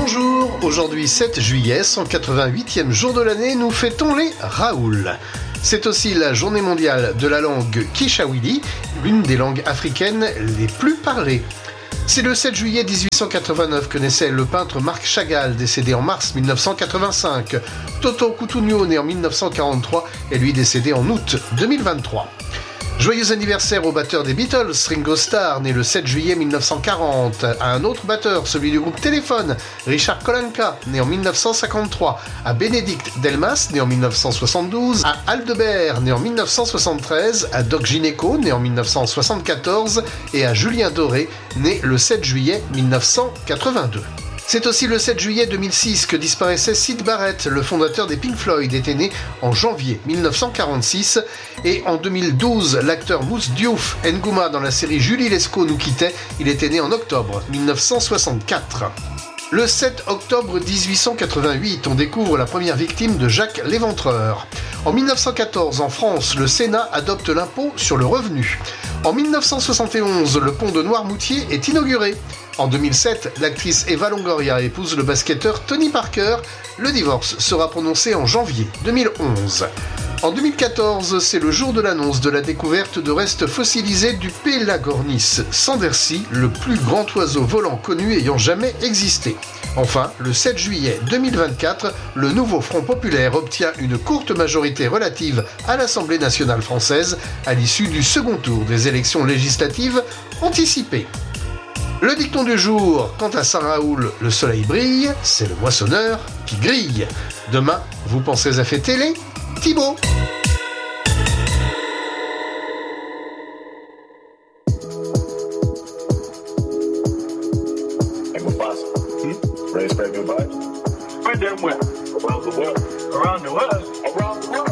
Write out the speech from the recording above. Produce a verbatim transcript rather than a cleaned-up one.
Bonjour, aujourd'hui sept juillet, cent quatre-vingt-huitième jour de l'année, nous fêtons les Raoul. C'est aussi la journée mondiale de la langue Kiswahili, l'une des langues africaines les plus parlées. C'est le sept juillet dix-huit cent quatre-vingt-neuf que naissait le peintre Marc Chagall, décédé en mars mille neuf cent quatre-vingt-cinq. Toto Cutugno, né en mille neuf cent quarante-trois, est lui décédé en août deux mille vingt-trois. Joyeux anniversaire au batteur des Beatles, Ringo Starr, né le sept juillet mille neuf cent quarante, à un autre batteur, celui du groupe Téléphone, Richard Kolanka, né en mille neuf cent cinquante-trois, à Bénédicte Delmas, né en mille neuf cent soixante-douze, à Aldebert, né en mille neuf cent soixante-treize, à Doc Gineco, né en mille neuf cent soixante-quatorze, et à Julien Doré, né le sept juillet mille neuf cent quatre-vingt-deux. C'est aussi le sept juillet deux mille six que disparaissait Syd Barrett, le fondateur des Pink Floyd, était né en janvier mille neuf cent quarante-six, et en deux mille douze, l'acteur Mouss Diouf Ngouma dans la série Julie Lescaut nous quittait, il était né en octobre mille neuf cent soixante-quatre. Le sept octobre dix-huit cent quatre-vingt-huit, on découvre la première victime de Jacques l'Éventreur. En mille neuf cent quatorze, en France, le Sénat adopte l'impôt sur le revenu. En mille neuf cent soixante et onze, le pont de Noirmoutier est inauguré. En deux mille sept, l'actrice Eva Longoria épouse le basketteur Tony Parker. Le divorce sera prononcé en janvier deux mille onze. En deux mille quatorze, c'est le jour de l'annonce de la découverte de restes fossilisés du Pelagornis sandersi, le plus grand oiseau volant connu ayant jamais existé. Enfin, le sept juillet deux mille vingt-quatre, le nouveau Front populaire obtient une courte majorité relative à l'Assemblée nationale française à l'issue du second tour des élections législatives anticipées. Le dicton du jour, quant à Saint-Raoul, le soleil brille, c'est le moissonneur qui grille. Demain, vous pensez à fêter les Thibaut. Hey, Mufasa. Hmm? Ready to spread good vibes? Spread them where? Around the world. Around the world? Around the world.